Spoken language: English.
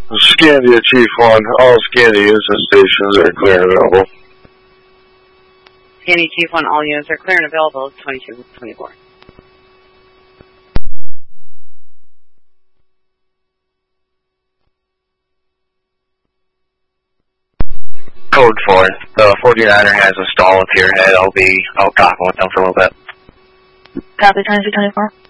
Scandia Chief 1, all Scandia Houston stations are clear and available. Scandia Chief 1, all units are clear and available, 2224. Code 4, the 49er has a stall up here head. I'll copy with them for a little bit. Copy, 2224.